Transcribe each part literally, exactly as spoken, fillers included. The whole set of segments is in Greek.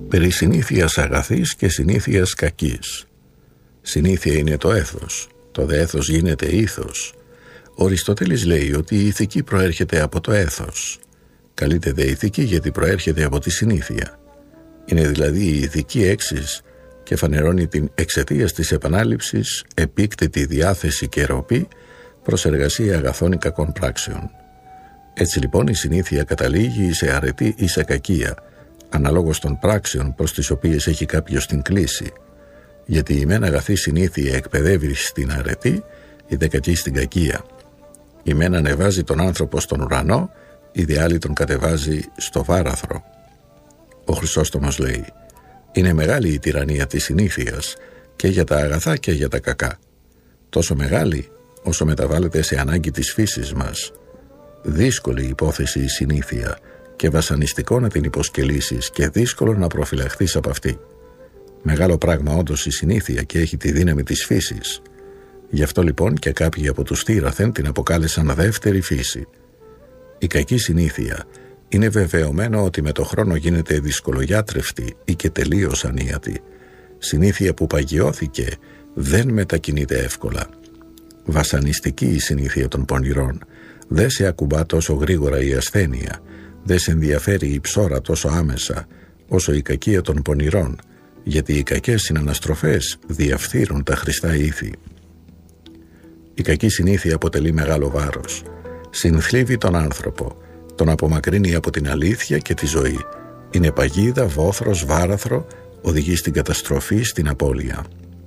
περί συνήθειας αγαθής και συνήθειας κακής. Συνήθεια είναι το έθος, το δε έθος γίνεται ήθος. Ο Αριστοτέλης λέει ότι η ηθική προέρχεται από το έθος. Καλείται δε ηθική γιατί προέρχεται από τη συνήθεια. Είναι δηλαδή η ηθική έξις και φανερώνει την εξαιτίας της επανάληψης επίκτητη διάθεση και ροπή προς εργασία αγαθών ή κακών πράξεων. Έτσι λοιπόν η συνήθεια καταλήγει σε αρετή ή σε κακία, αναλόγως των πράξεων προς τις οποίες έχει κάποιος την κλίση, γιατί η μεν αγαθή συνήθεια εκπαιδεύει στην αρετή, η δε κακή στην κακία. Η μεν ανεβάζει τον άνθρωπο στον ουρανό, η δε άλλη τον κατεβάζει στο βάραθρο. Ο Χρυσόστομος λέει: είναι μεγάλη η τυραννία της συνήθειας και για τα αγαθά και για τα κακά. Τόσο μεγάλη όσο μεταβάλλεται σε ανάγκη της φύσης μας. Δύσκολη υπόθεση η συνήθεια και βασανιστικό να την υποσκελίσεις και δύσκολο να προφυλαχθείς από αυτή. Μεγάλο πράγμα όντως η συνήθεια και έχει τη δύναμη της φύσης. Γι' αυτό λοιπόν και κάποιοι από τους Θήραθεν την αποκάλεσαν δεύτερη φύση. Η κακή συνήθεια είναι βεβαιωμένο ότι με το χρόνο γίνεται δυσκολογιάτρευτη ή και τελείως ανίατη. Συνήθεια που παγιώθηκε δεν μετακινείται εύκολα. Βασανιστική η συνήθεια των πονηρών. Δεν σε ακουμπά τόσο γρήγορα η ασθένεια. Δεν σε ενδιαφέρει η ψώρα τόσο άμεσα όσο η κακία των πονηρών, γιατί οι κακές συναναστροφές διαφθείρουν τα χρηστά ήθη. Η κακή συνήθεια αποτελεί μεγάλο βάρος. Συνθλίβει τον άνθρωπο, τον απομακρύνει από την αλήθεια και τη ζωή. Είναι παγίδα, βόθρος, βάραθρο, οδηγεί στην καταστροφή, στην απώλεια.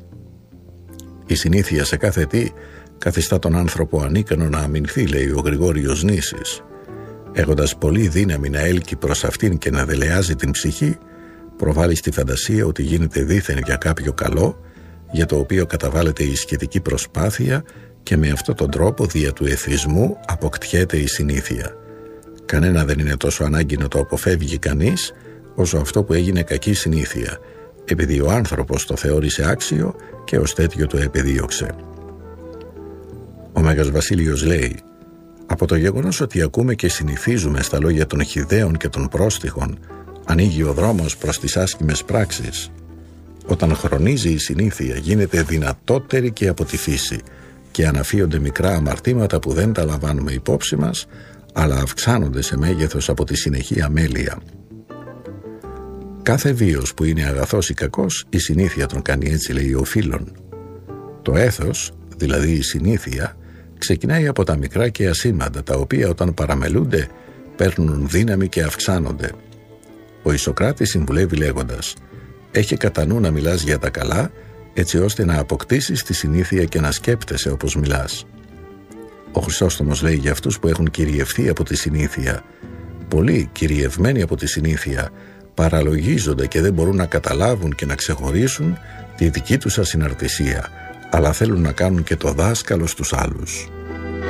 Η συνήθεια σε κάθε τι καθιστά τον άνθρωπο ανίκανο να αμυνθεί, λέει ο Γρηγόριος Νήσης. Έχοντας πολύ δύναμη να έλκει προς αυτήν και να δελεάζει την ψυχή, προβάλλει στη φαντασία ότι γίνεται δήθεν για κάποιο καλό, για το οποίο καταβάλλεται η σχετική προσπάθεια και με αυτόν τον τρόπο δια του εθισμού αποκτιέται η συνήθεια. Κανένα δεν είναι τόσο ανάγκη να το αποφεύγει κανείς όσο αυτό που έγινε κακή συνήθεια, επειδή ο άνθρωπος το θεώρησε άξιο και ως τέτοιο το επεδίωξε. Ο Μέγας Βασίλειος λέει: από το γεγονός ότι ακούμε και συνηθίζουμε στα λόγια των χυδαίων και των πρόστιχων, ανοίγει ο δρόμος προς τις άσχημες πράξεις. Όταν χρονίζει η συνήθεια γίνεται δυνατότερη και από τη φύση και αναφύονται μικρά αμαρτήματα που δεν τα λαμβάνουμε υπόψη μας, αλλά αυξάνονται σε μέγεθος από τη συνεχή αμέλεια. Κάθε βίος που είναι αγαθός ή κακός, η συνήθεια τον κάνει έτσι, λέει ο Φίλων. Το έθος, δηλαδή η συνήθεια, ξεκινάει από τα μικρά και ασήμαντα, τα οποία όταν παραμελούνται παίρνουν δύναμη και αυξάνονται. Ο Ισοκράτης συμβουλεύει λέγοντας: έχει κατά νου να μιλάς για τα καλά, έτσι ώστε να αποκτήσεις τη συνήθεια και να σκέπτεσαι όπως μιλάς. Ο Χρυσόστομος λέει για αυτούς που έχουν κυριευθεί από τη συνήθεια: πολλοί κυριευμένοι από τη συνήθεια παραλογίζονται και δεν μπορούν να καταλάβουν και να ξεχωρίσουν τη δική τους ασυναρτησία, αλλά θέλουν να κάνουν και το δάσκαλο στους άλλους.